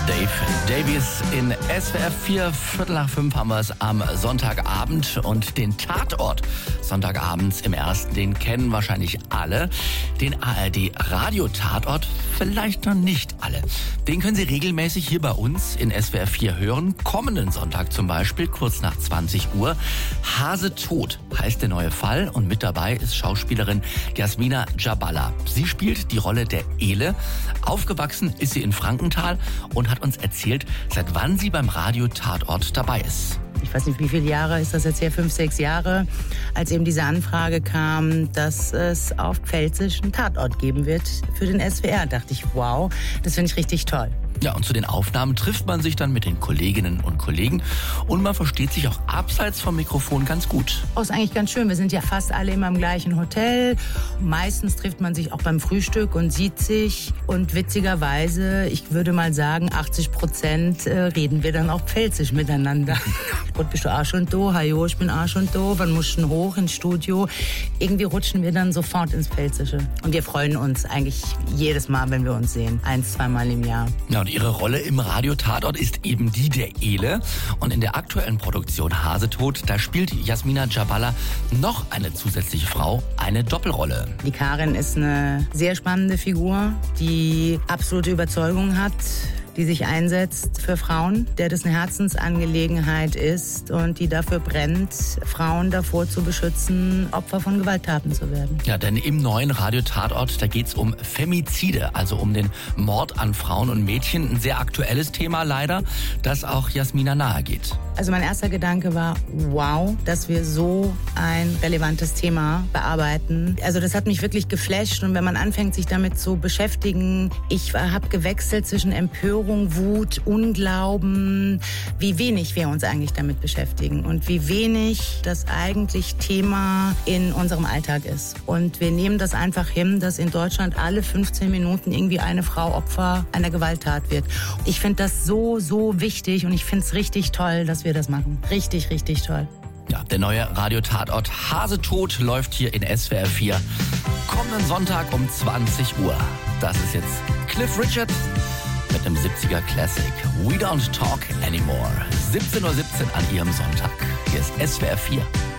Dave Davies in SWR 4, 4:45 haben wir es am Sonntagabend. Und den Tatort Sonntagabends im Ersten, den kennen wahrscheinlich alle. Den ARD-Radio-Tatort vielleicht noch nicht alle. Den können Sie regelmäßig hier bei uns in SWR 4 hören. Kommenden Sonntag zum Beispiel, kurz nach 20 Uhr. Hase tot heißt der neue Fall. Und mit dabei ist Schauspielerin Jasmina Jaballa. Sie spielt die Rolle der Ele. Aufgewachsen ist sie in Frankenthal und hat uns erzählt, seit wann sie beim Radio-Tatort dabei ist. Ich weiß nicht, wie viele Jahre ist das jetzt her, 5, 6 Jahre, als eben diese Anfrage kam, dass es auf Pfälzisch einen Tatort geben wird für den SWR. Dachte ich, wow, das finde ich richtig toll. Ja, und zu den Aufnahmen trifft man sich dann mit den Kolleginnen und Kollegen und man versteht sich auch abseits vom Mikrofon ganz gut. Oh, ist eigentlich ganz schön. Wir sind ja fast alle immer im gleichen Hotel. Meistens trifft man sich auch beim Frühstück und sieht sich. Und witzigerweise, ich würde mal sagen, 80% reden wir dann auch Pfälzisch miteinander. Gut, bist du auch schon da? Hallo, ich bin auch schon da. Wann musst du hoch ins Studio? Irgendwie rutschen wir dann sofort ins Pfälzische. Und wir freuen uns eigentlich jedes Mal, wenn wir uns sehen. 1-, 2 Mal im Jahr. Ja, und ihre Rolle im Radio-Tatort ist eben die der Ele. Und in der aktuellen Produktion Hase tot, da spielt Jasmina Jaballa noch eine zusätzliche Frau, eine Doppelrolle. Die Karin ist eine sehr spannende Figur, die absolute Überzeugung hat, die sich einsetzt für Frauen, der das eine Herzensangelegenheit ist und die dafür brennt, Frauen davor zu beschützen, Opfer von Gewalttaten zu werden. Ja, denn im neuen Radio-Tatort, da geht's um Femizide, also um den Mord an Frauen und Mädchen. Ein sehr aktuelles Thema leider, das auch Jasmina nahe geht. Also mein erster Gedanke war, wow, dass wir so ein relevantes Thema bearbeiten. Also das hat mich wirklich geflasht und wenn man anfängt, sich damit zu beschäftigen, ich habe gewechselt zwischen Empörung, Wut, Unglauben, wie wenig wir uns eigentlich damit beschäftigen und wie wenig das eigentlich Thema in unserem Alltag ist. Und wir nehmen das einfach hin, dass in Deutschland alle 15 Minuten irgendwie eine Frau Opfer einer Gewalttat wird. Ich finde das so, so wichtig und ich finde es richtig toll, dass wir das machen. Richtig, richtig toll. Ja, der neue Radio-Tatort Hase tot läuft hier in SWR 4. Kommenden Sonntag um 20 Uhr. Das ist jetzt Cliff Richard mit einem 70er Classic. We Don't Talk Anymore. 17:17 Uhr an Ihrem Sonntag. Hier ist SWR 4.